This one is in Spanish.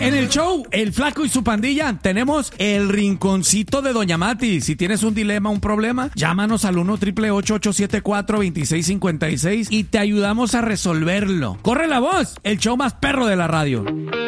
En el show, El Flaco y su pandilla, tenemos el rinconcito de Doña Mati. Si tienes un dilema, un problema, llámanos al 1-888-874-2656 y te ayudamos a resolverlo. ¡Corre la voz! El show más perro de la radio.